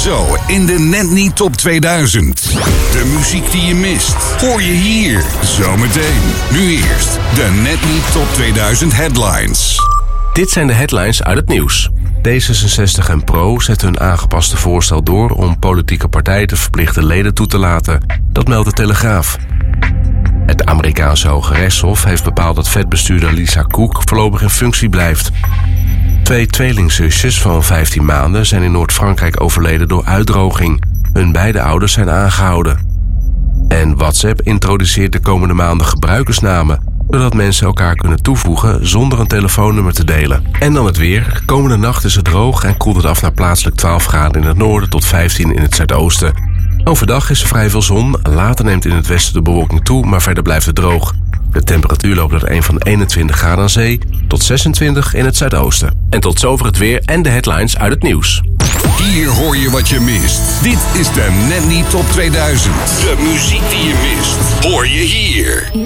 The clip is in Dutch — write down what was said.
Zo in de Net Niet Top 2000. De muziek die je mist, hoor je hier. Zometeen. Nu eerst de Net Niet Top 2000 headlines. Dit zijn de headlines uit het nieuws. D66 en PRO zetten hun aangepaste voorstel door om politieke partijen te verplichten leden toe te laten. Dat meldt de Telegraaf. Het Amerikaanse Hoge Rechtshof heeft bepaald dat vetbestuurder Lisa Cook voorlopig in functie blijft. 2 tweelingzusjes van 15 maanden zijn in Noord-Frankrijk overleden door uitdroging. Hun beide ouders zijn aangehouden. En WhatsApp introduceert de komende maanden gebruikersnamen, zodat mensen elkaar kunnen toevoegen zonder een telefoonnummer te delen. En dan het weer. Komende nacht is het droog en koelt het af naar plaatselijk 12 graden in het noorden tot 15 in het zuidoosten. Overdag is er vrij veel zon. Later neemt in het westen de bewolking toe, maar verder blijft het droog. De temperatuur loopt uit van 21 graden aan zee tot 26 in het zuidoosten. En tot zover het weer en de headlines uit het nieuws. Hier hoor je wat je mist. Dit is de Net Niet Top 2000. De muziek die je mist, hoor je hier.